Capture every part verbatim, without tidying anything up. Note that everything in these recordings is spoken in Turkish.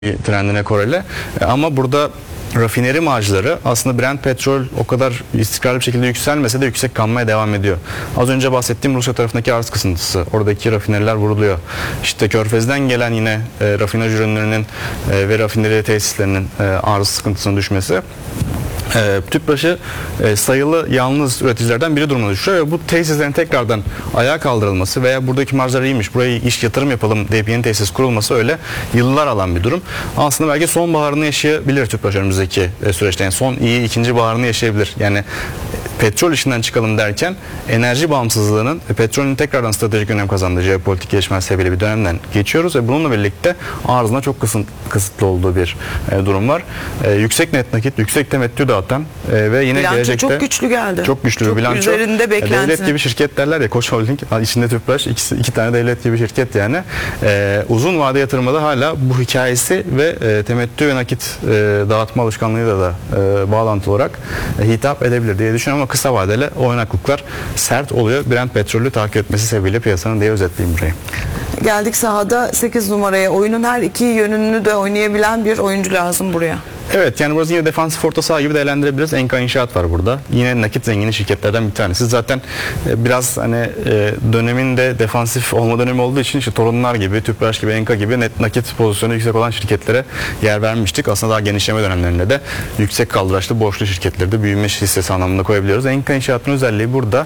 trendine korele. Ama burada rafineri marjları aslında Brent petrol o kadar istikrarlı bir şekilde yükselmese de yüksek kalmaya devam ediyor. Az önce bahsettiğim Rusya tarafındaki arz kısıntısı, oradaki rafineriler vuruluyor. İşte Körfez'den gelen yine e, rafinaj ürünlerinin e, ve rafineri tesislerinin e, arz sıkıntısına düşmesi E, Tüpraş'ı e, sayılı yalnız üreticilerden biri durumuna düşürüyor ve bu tesislerin tekrardan ayağa kaldırılması veya buradaki marjlar iyiymiş, buraya iş yatırım yapalım deyip yeni tesis kurulması öyle yıllar alan bir durum. Aslında belki sonbaharını yaşayabilir Tüpraş önümüzdeki e, süreçte. Yani son iyi ikinci baharını yaşayabilir. Yani petrol işinden çıkalım derken enerji bağımsızlığının ve petrolün tekrardan stratejik önem kazandığı jeopolitik gelişmeler sebebiyle bir dönemden geçiyoruz ve bununla birlikte arzına çok kısıt, kısıtlı olduğu bir e, durum var. E, yüksek net nakit, yüksek temettü dağıtan e, ve yine bilanço gelecekte çok güçlü geldi. Çok güçlü çok bir bilanço. Üzerinde beklentinin. Devlet gibi şirket derler ya, Koç Holding içinde Tüpraş, ikisi, iki tane devlet gibi şirket yani. E, uzun vade yatırımda hala bu hikayesi ve e, temettü ve nakit e, dağıtma alışkanlığıyla da e, bağlantılı olarak e, hitap edebilir diye düşünüyorum ama kısa vadeli oynaklıklar sert oluyor. Brent petrolü takip etmesi sebebiyle piyasanın diye özetleyeyim burayı. Geldik sahada sekiz numaraya. Oyunun her iki yönünü de oynayabilen bir oyuncu lazım buraya. Evet, yani burası yine defansif orta saha gibi değerlendirebiliriz. Enka İnşaat var burada. Yine nakit zengini şirketlerden bir tanesi. Zaten biraz hani dönemin de defansif olma dönemi olduğu için işte Torunlar gibi, Tüpraş gibi, Enka gibi net nakit pozisyonu yüksek olan şirketlere yer vermiştik. Aslında daha genişleme dönemlerinde de yüksek kaldıraçlı borçlu şirketleri de büyüme hissesi anlamında koyabiliyoruz. Enka İnşaat'ın özelliği burada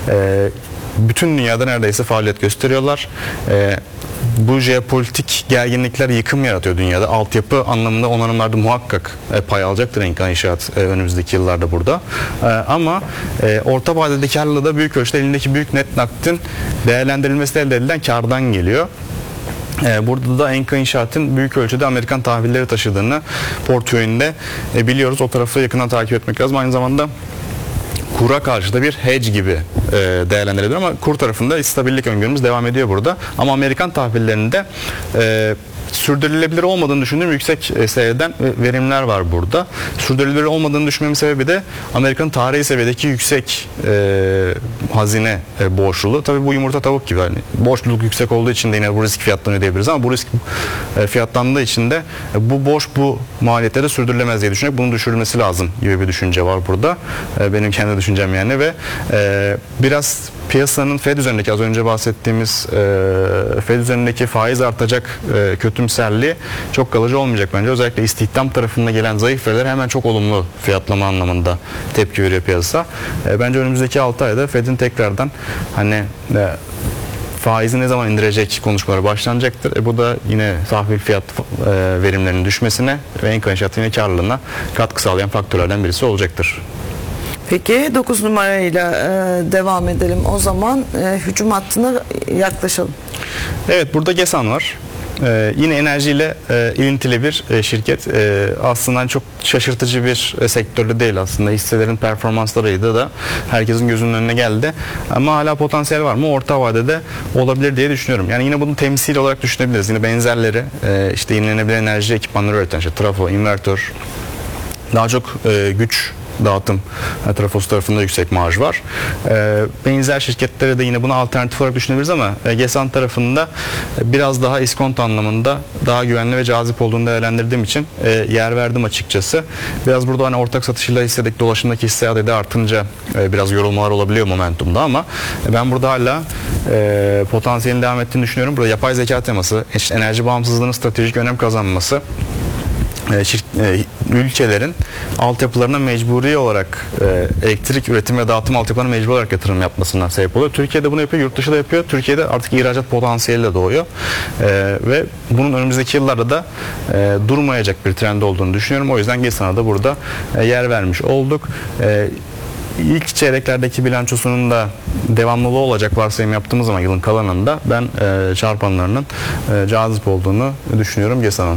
bütün dünyada neredeyse faaliyet gösteriyorlar. Bu jeopolitik gerginlikler yıkım yaratıyor dünyada. Altyapı anlamında onarımlarda muhakkak e, pay alacaktır Enka İnşaat e, önümüzdeki yıllarda burada. E, ama e, orta vadeli karlılığı da büyük ölçüde elindeki büyük net nakdin değerlendirilmesi elde edilen kardan geliyor. E, burada da Enka İnşaat'ın büyük ölçüde Amerikan tahvilleri taşıdığını portföyünde e, biliyoruz. O tarafı yakından takip etmek lazım. Aynı zamanda kura karşı da bir hedge gibi e, değerlendirilebilir ama kur tarafında stabillik öngörümüz devam ediyor burada. Ama Amerikan tahvillerinde e, sürdürülebilir olmadığını düşündüğüm yüksek e, seyreden verimler var burada. Sürdürülebilir olmadığını düşünmemin sebebi de Amerika'nın tarihi seviyedeki yüksek e, hazine e, borçluluğu. Tabii bu yumurta tavuk gibi. Yani borçluluk yüksek olduğu için de yine bu risk fiyatlanıyor diyebiliriz ama bu risk e, fiyatlandığı için de e, bu borç bu maliyetlere sürdürülemez diye düşünerek bunun düşürülmesi lazım gibi bir düşünce var burada. E, benim kendi düşüncem yani ve e, biraz piyasanın Fed üzerindeki az önce bahsettiğimiz e, Fed üzerindeki faiz artacak e, kötümserliği çok kalıcı olmayacak bence. Özellikle istihdam tarafında gelen zayıf veriler hemen çok olumlu fiyatlama anlamında tepki veriyor piyasa. E, bence önümüzdeki altı ayda Fed'in tekrardan hani e, faizi ne zaman indirecek konuşmaları başlanacaktır. E, bu da yine tahvil fiyat e, verimlerinin düşmesine ve Enka İnşaat'ın yine karlılığına katkı sağlayan faktörlerden birisi olacaktır. Peki dokuz numarayla e, devam edelim. O zaman e, hücum hattına yaklaşalım. Evet, burada GESAN var. Ee, yine enerjiyle e, ilintili bir e, şirket. E, aslında çok şaşırtıcı bir e, sektörde değil aslında. Hisselerin performanslarıydı da herkesin gözünün önüne geldi. Ama hala potansiyel var mı? Orta vadede olabilir diye düşünüyorum. Yani yine bunu temsil olarak düşünebiliriz. Yine benzerleri e, işte yenilenebilir enerji ekipmanları üreten işte trafo, invertör, daha çok e, güç dağıtım trafosu tarafında yüksek marj var. E, benzer şirketlere de yine bunu alternatif olarak düşünebiliriz ama e, GESAN tarafında e, biraz daha iskont anlamında daha güvenli ve cazip olduğunu değerlendirdiğim için e, yer verdim açıkçası. Biraz burada hani ortak satışıyla hissedeki dolaşımdaki hisse adedi artınca e, biraz yorulmalar olabiliyor momentumda ama e, ben burada hala e, potansiyelin devam ettiğini düşünüyorum. Burada yapay zeka teması, işte enerji bağımsızlığının stratejik önem kazanması, ülkelerin altyapılarına mecburi olarak elektrik üretim ve dağıtım altyapılarına mecburi olarak yatırım yapmasından sebep oluyor. Türkiye'de bunu yapıyor, yurt dışı da yapıyor. Türkiye'de artık ihracat potansiyeli de doğuyor. Ve bunun önümüzdeki yıllarda da durmayacak bir trend olduğunu düşünüyorum. O yüzden GESAN'a da burada yer vermiş olduk. İlk çeyreklerdeki bilançosunun da devamlılığı olacak varsayım yaptığımız zaman yılın kalanında ben e, çarpanlarının e, cazip olduğunu düşünüyorum GESAN'ın.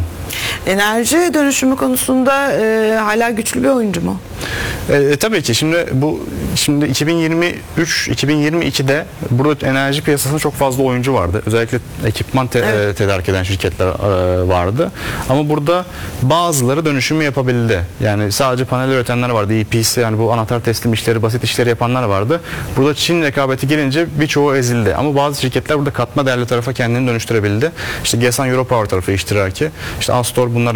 Enerji dönüşümü konusunda e, hala güçlü bir oyuncu mu? E, tabii ki şimdi bu Şimdi iki bin yirmi üç iki bin yirmi ikide burada enerji piyasasında çok fazla oyuncu vardı. Özellikle ekipman te- Evet. tedarik eden şirketler e, vardı. Ama burada bazıları dönüşümü yapabildi. Yani sadece panel üretenler vardı. E P C, yani bu anahtar teslim işleri, basit işleri yapanlar vardı. Burada Çin rekabeti gelince birçoğu ezildi. Ama bazı şirketler burada katma değerli tarafa kendini dönüştürebildi. İşte Gesan Europower tarafı iştiraki, işte Astor, bunlar